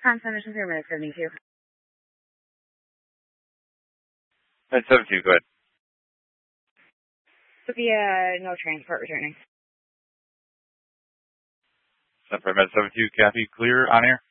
Consonant 072. Med 72, go ahead. Sophia, no transport returning. Med 72, Kathy, clear on air.